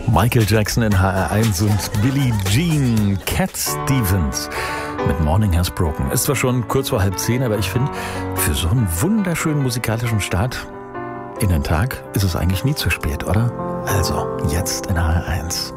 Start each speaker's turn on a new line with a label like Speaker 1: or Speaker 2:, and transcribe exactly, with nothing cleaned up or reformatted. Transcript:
Speaker 1: Michael Jackson in H R eins und Billie Jean, Cat Stevens mit Morning Has Broken. Ist zwar schon kurz vor halb zehn, aber ich finde, für so einen wunderschönen musikalischen Start in den Tag ist es eigentlich nie zu spät, oder? Also, jetzt in H R eins.